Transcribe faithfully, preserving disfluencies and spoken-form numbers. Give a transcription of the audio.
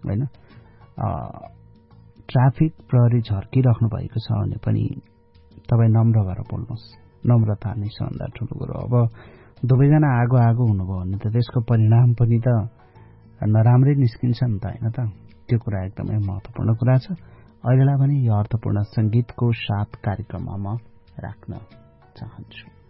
होइन ट्राफिक प्रहरी झर्किराख्नु भएको छ भने पनि तपाईँ नम्र भएर बोल्नुहोस्। नम्रता नै सबभन्दा ठुलो कुरो। अब दुवैजना आगो आगो हुनुभयो भने त त्यसको परिणाम पनि त नराम्रै निस्किन्छ नि त, होइन त? त्यो कुरा एकदमै महत्त्वपूर्ण कुरा छ। अहिलेलाई पनि यो अर्थपूर्ण संगीतको साथ कार्यक्रममा म राख्न चाहन्छु।